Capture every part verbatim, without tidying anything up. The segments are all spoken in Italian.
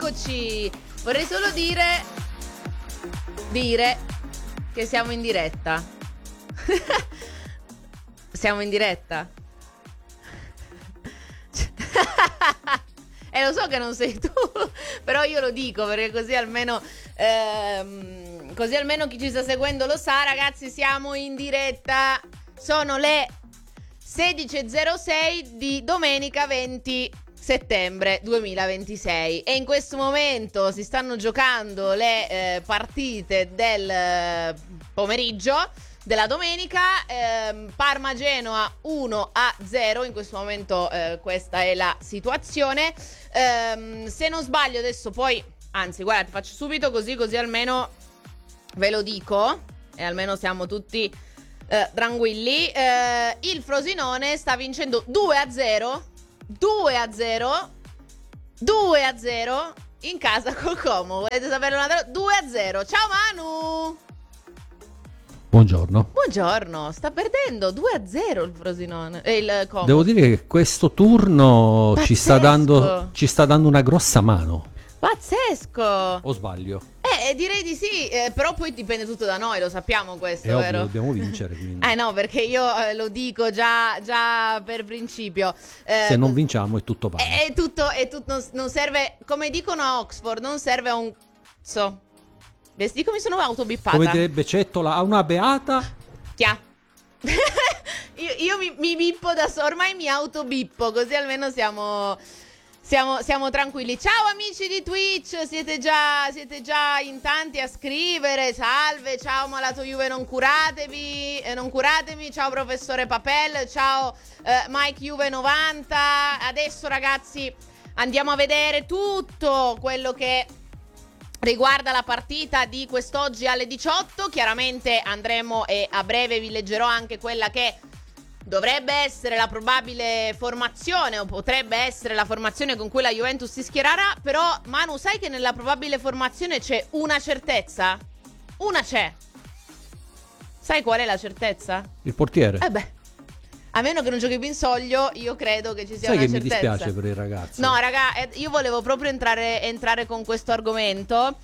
eccoci. Vorrei solo dire dire che siamo in diretta. Siamo in diretta. E eh, lo so che non sei tu, però io lo dico perché così almeno ehm, così almeno chi ci sta seguendo lo sa. Ragazzi, siamo in diretta. Sono le sedici e zero sei di domenica venti settembre duemilaventisei e in questo momento si stanno giocando le eh, partite del eh, pomeriggio della domenica. eh, Parma-Genoa uno a zero in questo momento, eh, questa è la situazione. Eh, se non sbaglio adesso poi, anzi guarda, ti faccio subito così così almeno ve lo dico e almeno siamo tutti eh, tranquilli. Eh, il Frosinone sta vincendo due a zero due a zero due a zero in casa col Como. Volete sapere una cosa? due a zero. Ciao Manu. Buongiorno. Buongiorno. Sta perdendo due a zero il Frosinone e il Como. Devo dire che questo turno ci sta dando ci sta dando una grossa mano. Pazzesco. O sbaglio? Eh, direi di sì, eh, però poi dipende tutto da noi, lo sappiamo questo, è vero? Ovvio, dobbiamo vincere, quindi. Eh no, perché io eh, lo dico già, già per principio. Eh, Se non vinciamo è tutto vano. È, è tutto, è tutto, non, non serve, come dicono a Oxford, non serve a un so. Vedi come sono autobippata. Come direbbe Cettola, a una beata. Chia. io io mi, mi bippo da solo, ormai mi autobippo, così almeno siamo... Siamo, siamo tranquilli. Ciao amici di Twitch, siete già, siete già in tanti a scrivere. Salve, ciao malato Juve, non curatevi, eh, non curatemi. Ciao professore Papel, ciao eh, Mike Juve novanta. Adesso ragazzi andiamo a vedere tutto quello che riguarda la partita di quest'oggi alle diciotto. Chiaramente andremo e a breve vi leggerò anche quella che dovrebbe essere la probabile formazione o potrebbe essere la formazione con cui la Juventus si schiererà. Però Manu, sai che nella probabile formazione c'è una certezza? Una c'è. Sai qual è la certezza? Il portiere. Eh beh, a meno che non giochi più in soglio, io credo che ci sia Sai una che certezza. mi dispiace per il ragazzo. No raga, eh, io volevo proprio entrare, entrare con questo argomento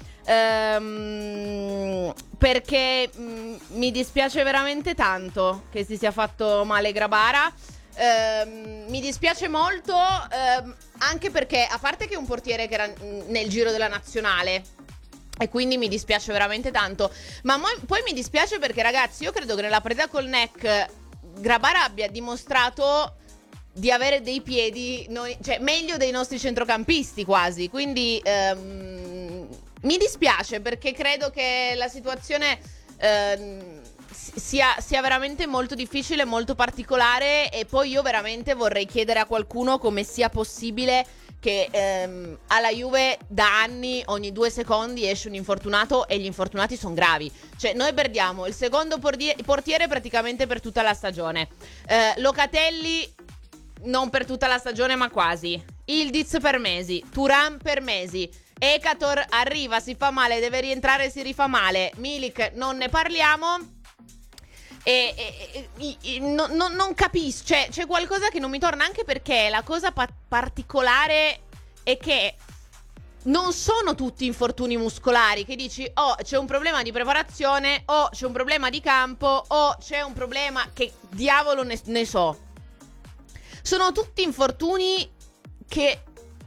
ehm, perché mh, mi dispiace veramente tanto che si sia fatto male Grabara. ehm, Mi dispiace molto ehm, anche perché, a parte che è un portiere che era mh, nel giro della nazionale, e quindi mi dispiace veramente tanto. Ma mo- poi mi dispiace perché ragazzi, io credo che nella partita col N E C Grabara abbia dimostrato di avere dei piedi, noi, cioè meglio dei nostri centrocampisti quasi. Quindi ehm, mi dispiace perché credo che la situazione ehm, sia, sia veramente molto difficile, molto particolare. E poi io veramente vorrei chiedere a qualcuno come sia possibile che ehm, alla Juve da anni ogni due secondi esce un infortunato e gli infortunati sono gravi. Cioè noi perdiamo il secondo portiere, portiere praticamente per tutta la stagione, eh, Locatelli non per tutta la stagione ma quasi, Ildiz per mesi, Thuram per mesi, Ekator arriva, si fa male, deve rientrare, si rifà male, Milik non ne parliamo. E, e, e, e no, no, non capisco, cioè c'è qualcosa che non mi torna, anche perché la cosa pa- particolare è che non sono tutti infortuni muscolari che dici oh c'è un problema di preparazione, o c'è un problema di campo, o c'è un problema che diavolo ne, ne so. Sono tutti infortuni che,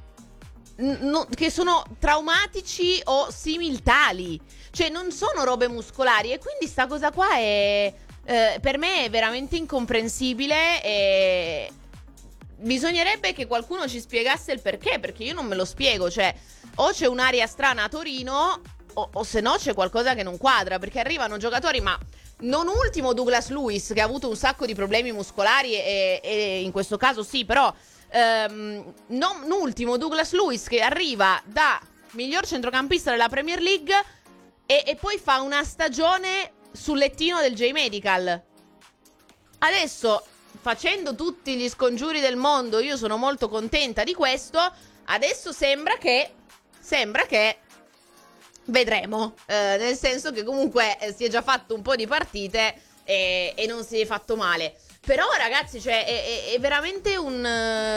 n- che sono traumatici o similtali, cioè non sono robe muscolari. E quindi sta cosa qua è... Uh, per me è veramente incomprensibile e bisognerebbe che qualcuno ci spiegasse il perché, perché io non me lo spiego. Cioè o c'è un'aria strana a Torino o, o se no c'è qualcosa che non quadra, perché arrivano giocatori, ma non ultimo Douglas Luiz che ha avuto un sacco di problemi muscolari e, e in questo caso sì, però um, non ultimo Douglas Luiz che arriva da miglior centrocampista della Premier League e, e poi fa una stagione sul lettino del J-Medical. Adesso, facendo tutti gli scongiuri del mondo, io sono molto contenta di questo. Adesso sembra che Sembra che vedremo, eh, nel senso che comunque eh, si è già fatto un po' di partite e, e non si è fatto male. Però ragazzi, cioè è, è, è veramente un uh,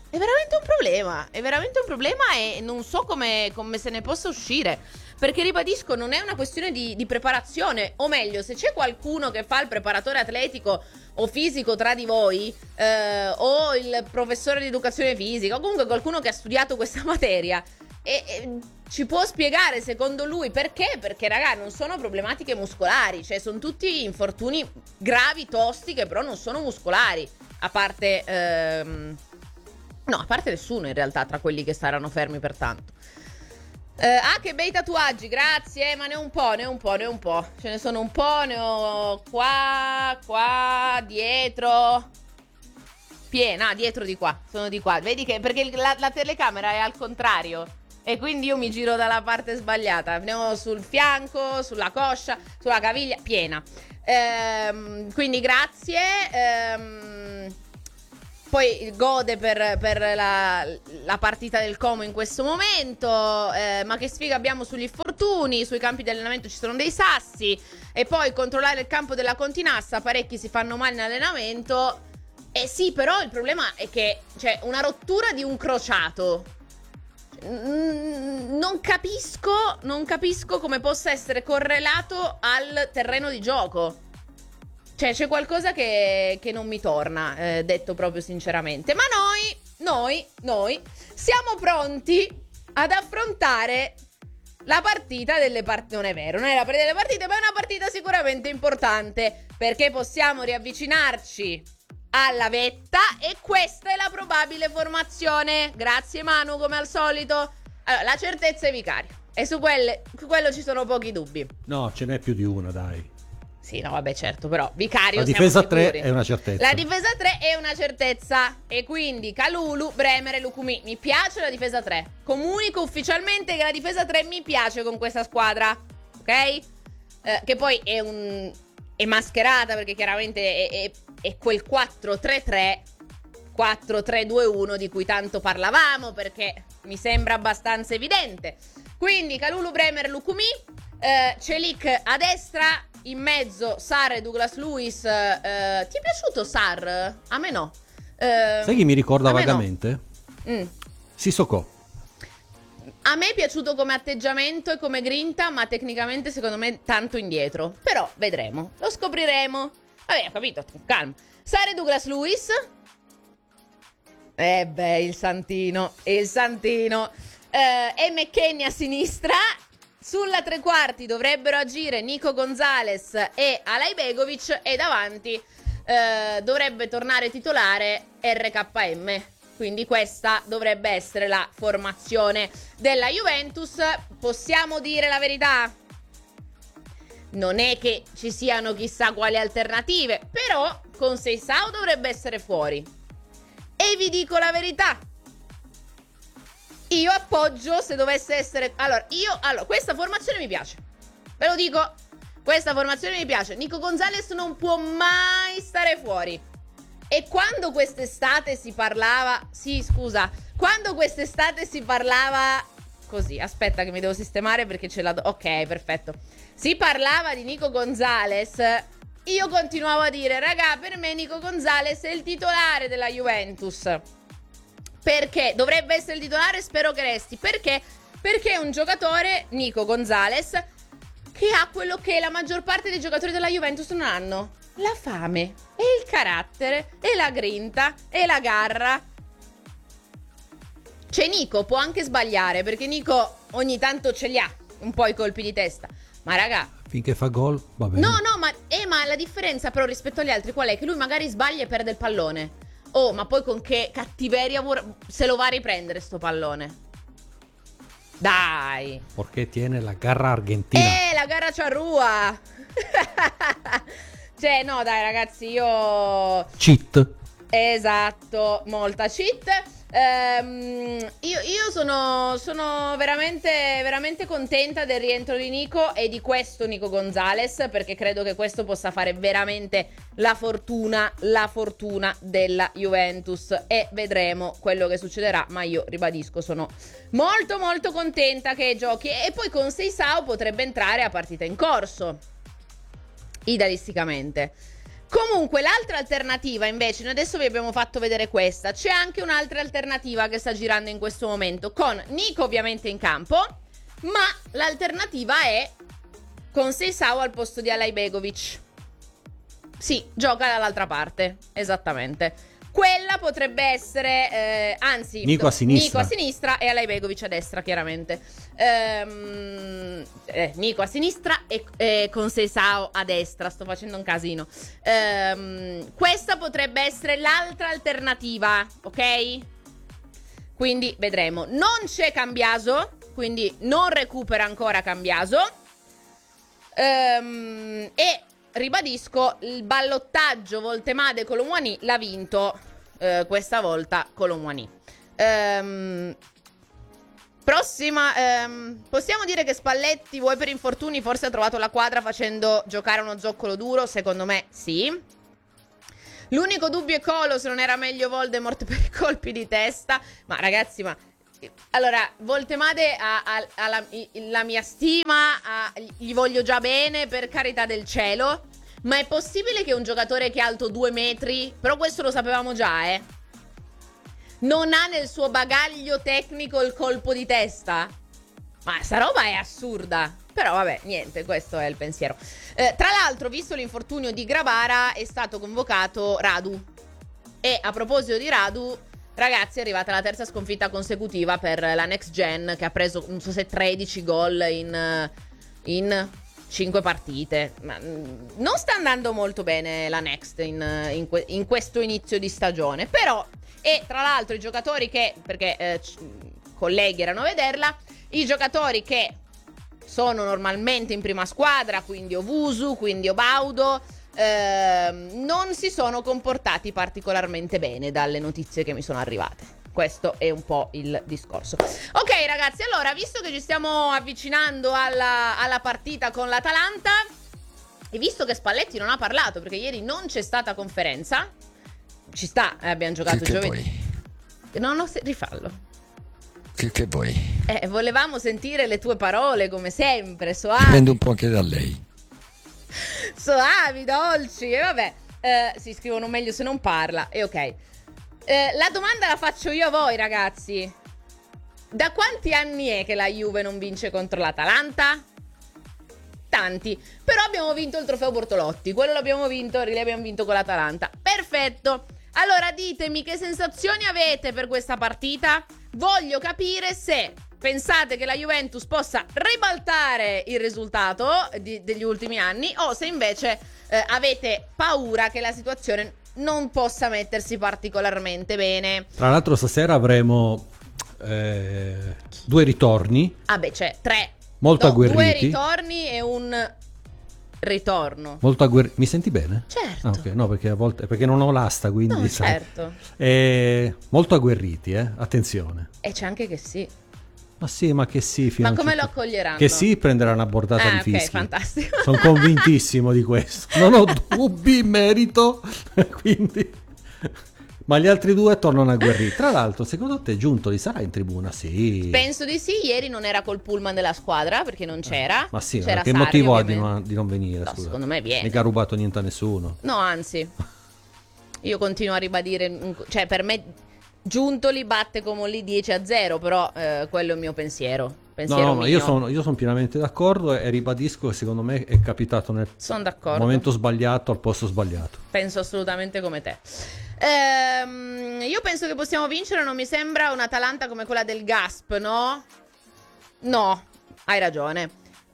è veramente un problema, è veramente un problema e non so come, come se ne possa uscire. Perché ribadisco, non è una questione di, di preparazione, o meglio, se c'è qualcuno che fa il preparatore atletico o fisico tra di voi, eh, o il professore di educazione fisica, o comunque qualcuno che ha studiato questa materia, e, e ci può spiegare secondo lui perché? Perché raga, non sono problematiche muscolari, cioè sono tutti infortuni gravi, tosti, che però non sono muscolari, a parte ehm, no, a parte nessuno in realtà tra quelli che saranno fermi per tanto. Uh, ah, che bei tatuaggi, grazie, ma ne ho un po', ne ho un po', ne ho un po'. Ce ne sono un po', ne ho qua, qua, dietro. Piena, dietro di qua, sono di qua. Vedi che, perché la, la telecamera è al contrario e quindi io mi giro dalla parte sbagliata. Ne ho sul fianco, sulla coscia, sulla caviglia, piena. Ehm, quindi grazie. Ehm... Poi gode per, per la, la partita del Como in questo momento, eh, ma che sfiga abbiamo sugli infortuni, sui campi di allenamento ci sono dei sassi, e poi controllare il campo della Continassa, parecchi si fanno male in allenamento. Eh sì, però il problema è che c'è una rottura di un crociato. Mm, non capisco, non capisco come possa essere correlato al terreno di gioco. Cioè, c'è qualcosa che, che non mi torna, eh, detto proprio sinceramente. Ma noi, noi, noi siamo pronti ad affrontare la partita delle partite. Non è vero, non è la partita delle partite, ma è una partita sicuramente importante, perché possiamo riavvicinarci alla vetta e questa è la probabile formazione. Grazie Manu, come al solito. Allora, la certezza è Vicario, e su, quelle, su quello ci sono pochi dubbi. No, ce n'è più di una, dai. Sì, no, vabbè, certo, però Vicario, la difesa a tre è una certezza. La difesa a tre è una certezza. E quindi Kalulu, Bremer e Lukumi. Mi piace la difesa a tre. Comunico ufficialmente che la difesa a tre mi piace con questa squadra. Ok? Eh, che poi è un... è mascherata, perché chiaramente è, è, è quel quattro tre tre, quattro tre due uno di cui tanto parlavamo, perché mi sembra abbastanza evidente. Quindi Kalulu, Bremer, Lukumi, eh, Celik a destra, in mezzo Sarr e Douglas Lewis. eh, Ti è piaciuto Sarr? A me no. eh, Sai chi mi ricorda vagamente? No. mm. Sissoko. A me è piaciuto come atteggiamento e come grinta, ma tecnicamente secondo me tanto indietro. Però vedremo, lo scopriremo. Vabbè, ho capito, calma. Sarr e Douglas Lewis. Eh beh, il Santino, il Santino. eh, E McKennie a sinistra. Sulla tre quarti dovrebbero agire Nico Gonzalez e Alaibegovic, e davanti eh, dovrebbe tornare titolare R K M. Quindi questa dovrebbe essere la formazione della Juventus. Possiamo dire la verità? Non è che ci siano chissà quali alternative, però con Seisao dovrebbe essere fuori. E vi dico la verità, io appoggio se dovesse essere... Allora, io... Allora, questa formazione mi piace. Ve lo dico. Questa formazione mi piace. Nico Gonzalez non può mai stare fuori. E quando quest'estate si parlava... Sì, scusa. Quando quest'estate si parlava... Così, aspetta che mi devo sistemare perché ce la do... Ok, perfetto. Si parlava di Nico Gonzalez. Io continuavo a dire, raga, per me Nico Gonzalez è il titolare della Juventus. Perché dovrebbe essere il titolare, spero che resti. Perché? Perché è un giocatore, Nico Gonzalez, che ha quello che la maggior parte dei giocatori della Juventus non hanno: la fame, e il carattere, e la grinta, e la garra. Cioè Nico può anche sbagliare, perché Nico ogni tanto ce li ha un po' i colpi di testa. Ma raga, finché fa gol, va bene. No, no, ma, eh, ma la differenza però rispetto agli altri qual è? Che lui magari sbaglia e perde il pallone. Oh, ma poi con che cattiveria se lo va a riprendere sto pallone? Dai. Perché tiene la garra argentina. Eh, la garra ciarrua. Cioè, no, dai, ragazzi, io... Cheat. Esatto, molta cheat. Ehm, io, io sono, sono veramente, veramente contenta del rientro di Nico e di questo Nico Gonzalez, perché credo che questo possa fare veramente la fortuna, la fortuna della Juventus, e vedremo quello che succederà. Ma io ribadisco, sono molto molto contenta che giochi, e poi con Seisao potrebbe entrare a partita in corso, idealisticamente. Comunque l'altra alternativa invece, noi adesso vi abbiamo fatto vedere questa, c'è anche un'altra alternativa che sta girando in questo momento, con Nico ovviamente in campo, ma l'alternativa è con Seisao al posto di Alajbegovic. Sì, gioca dall'altra parte, esattamente. Quella potrebbe essere, eh, anzi, Nico a sinistra. Nico a sinistra e Alajbegovic a destra, chiaramente. Ehm, eh, Nico a sinistra e, e con Seisao a destra. Sto facendo un casino. Ehm, questa potrebbe essere l'altra alternativa, ok? Quindi vedremo. Non c'è Cambiaso, quindi non recupera ancora Cambiaso. Ehm, e ribadisco, il ballottaggio Voltemade Colomwani l'ha vinto eh, questa volta Colomwani. Ehm, prossima, ehm, possiamo dire che Spalletti, vuoi per infortuni, forse ha trovato la quadra facendo giocare uno zoccolo duro? Secondo me sì. L'unico dubbio è Colo, se non era meglio Voldemort per i colpi di testa. Ma ragazzi, ma... Allora, Voltemade ha, ha, ha la, la mia stima, ha, gli voglio già bene, per carità del cielo. Ma è possibile che un giocatore che è alto due metri, però questo lo sapevamo già, eh, non ha nel suo bagaglio tecnico il colpo di testa? Ma sta roba è assurda. Però vabbè, niente, questo è il pensiero. eh, Tra l'altro, visto l'infortunio di Grabara, è stato convocato Radu. E a proposito di Radu, ragazzi, è arrivata la terza sconfitta consecutiva per la Next Gen, che ha preso, non so se tredici gol in, in cinque partite. Ma non sta andando molto bene la Next in, in, que, in questo inizio di stagione. Però, e tra l'altro i giocatori che, perché eh, colleghi erano a vederla, i giocatori che sono normalmente in prima squadra, quindi Owusu, quindi Obaudo, eh, non si sono comportati particolarmente bene dalle notizie che mi sono arrivate. Questo è un po' il discorso. Ok ragazzi, allora, visto che ci stiamo avvicinando alla, alla partita con l'Atalanta, e visto che Spalletti non ha parlato perché ieri non c'è stata conferenza, ci sta, eh, abbiamo giocato che, giovedì. Che non ho se- rifallo. Che, che vuoi? Eh, volevamo sentire le tue parole, come sempre, soavi. Prendo un po' anche da lei. Soavi, dolci, e vabbè. Eh, si scrivono meglio se non parla, e ok. Eh, la domanda la faccio io a voi, ragazzi. Da quanti anni è che la Juve non vince contro l'Atalanta? Tanti. Però abbiamo vinto il trofeo Bortolotti. Quello l'abbiamo vinto, l'abbiamo vinto con l'Atalanta. Perfetto. Allora ditemi che sensazioni avete per questa partita. Voglio capire se pensate che la Juventus possa ribaltare il risultato di, degli ultimi anni, o se invece eh, avete paura che la situazione non possa mettersi particolarmente bene. Tra l'altro stasera avremo eh, due ritorni. Ah beh, c'è tre. Molto no, agguerriti. Due ritorni e un ritorno. Molto agguerriti. Mi senti bene? Certo. Ah, ok, no, perché a volte perché non ho l'asta, quindi No, sai. certo. Eh, molto agguerriti, eh? Attenzione. E c'è anche che sì. Ma sì, ma che sì, fino Ma a un come lo certo- accoglieranno? Che sì, prenderà una bordata Ah, di ok, fischi. fantastico. Sono convintissimo di questo. Non ho dubbi in merito. Quindi, ma gli altri due tornano agguerriti. Tra l'altro, secondo te Giuntoli sarà in tribuna? Sì. Penso di sì. Ieri non era col pullman della squadra perché non c'era. Ma sì, c'era che Sarri, motivo ha di ovviamente. non, di non venire? No, scusa? secondo me viene. Mica ha rubato niente a nessuno. No, anzi, io continuo a ribadire, cioè per me Giuntoli batte Comolli dieci a zero, però eh, quello è il mio pensiero. No, pensiero no, ma mio. io sono, io sono pienamente d'accordo e, e ribadisco che secondo me è capitato nel Sono d'accordo. momento sbagliato al posto sbagliato. Penso assolutamente come te. Ehm, io penso che possiamo vincere, non mi sembra un'Atalanta come quella del Gasp, no? No, hai ragione.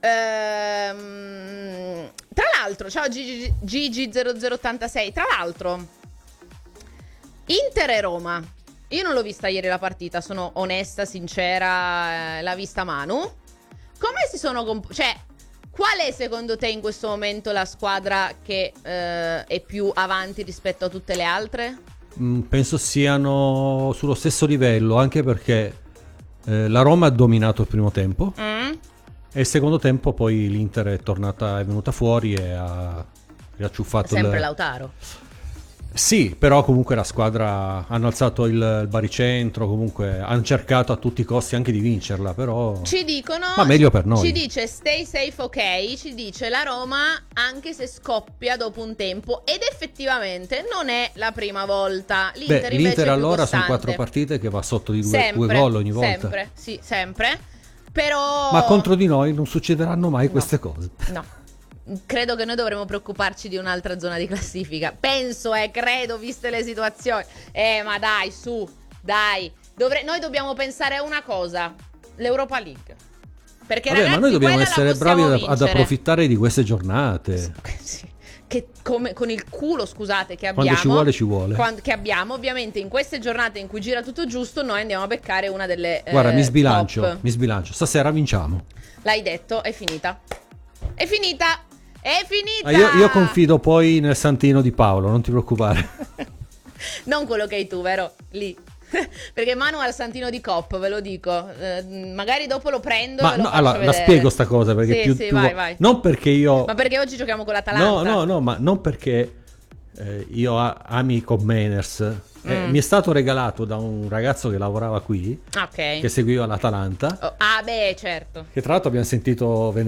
Ehm, tra l'altro, ciao Gigi, Gigi zero zero ottantasei. Tra l'altro, Inter e Roma. Io non l'ho vista ieri la partita, sono onesta, sincera, eh, l'ha vista Manu. Come si sono comp- cioè, qual è secondo te in questo momento la squadra che eh, è più avanti rispetto a tutte le altre? Mm, penso siano sullo stesso livello, anche perché eh, la Roma ha dominato il primo tempo Mm? e il secondo tempo poi l'Inter è tornata, è venuta fuori e ha riacciuffato Sempre il... Lautaro. Sì, però comunque la squadra hanno alzato il, il baricentro, comunque hanno cercato a tutti i costi anche di vincerla, però Ci dicono, ma meglio per noi. ci dice stay safe ok, ci dice la Roma anche se scoppia dopo un tempo ed effettivamente non è la prima volta. L'Inter Beh, invece l'Inter è più allora sono costante. quattro partite che va sotto di due, Sempre, due gol ogni volta. Sempre, sì, sempre. Però Ma contro di noi non succederanno mai No. queste cose. No. Credo che noi dovremmo preoccuparci di un'altra zona di classifica. Penso, eh, credo, viste le situazioni. Eh, ma dai, su, dai. Dovre- noi dobbiamo pensare a una cosa: l'Europa League. Perché Vabbè, ragazzi, ma noi dobbiamo quella la essere bravi possiamo ad, ad vincere. approfittare di queste giornate. Sì. Che come con il culo, scusate, che abbiamo. Quando ci vuole, ci vuole. Quando- che abbiamo, ovviamente, in queste giornate in cui gira tutto giusto, noi andiamo a beccare una delle. Guarda, eh, mi sbilancio, top. mi sbilancio. Stasera vinciamo. L'hai detto, è finita. È finita. È finita. Ah, io, io confido poi nel santino di Paolo, non ti preoccupare. Non quello che hai tu, vero? Lì. Perché Manu ha il santino di Cop, ve lo dico. Eh, magari dopo lo prendo Ma e lo no, faccio allora, la vedere. spiego sta cosa perché Sì, più, sì, più- vai, vai. non perché io Ma perché oggi giochiamo con l'Atalanta? No, no, no, ma non perché eh, io a- ami i Commaners. Eh, Mm. mi è stato regalato da un ragazzo che lavorava qui, Ah, ok. che seguiva l'Atalanta, Oh, ah, beh, certo. che tra l'altro abbiamo sentito venerdì